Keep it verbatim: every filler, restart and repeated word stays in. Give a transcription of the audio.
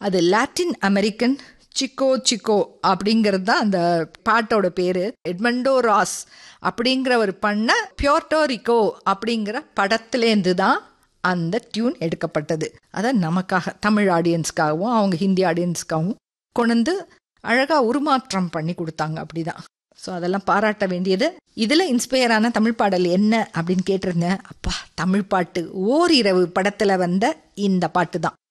அது Latin American Chicco Chicco அப்படிங்கிறது தான் அந்த பாட்டோட பேர். எட்மண்டோ ராஸ் அப்படிங்கிறவர் பண்ண பியோர்டோரிக்கோ அப்படிங்கிற படத்துலேருந்து தான் அந்த டியூன் எடுக்கப்பட்டது. அதை நமக்காக தமிழ் ஆடியன்ஸ்க்காகவும் அவங்க ஹிந்தி ஆடியன்ஸ்க்காகவும் கொண்டு அழகாக உருமாற்றம் பண்ணி கொடுத்தாங்க. அப்படிதான். ஸோ அதெல்லாம் பாராட்ட வேண்டியது. இதில் இன்ஸ்பயரான தமிழ் பாடல் என்ன அப்படின்னு கேட்டிருந்தேன். அப்பா, தமிழ் பாட்டு ஓரிரவு படத்தில் வந்த இந்த பாட்டு தான்.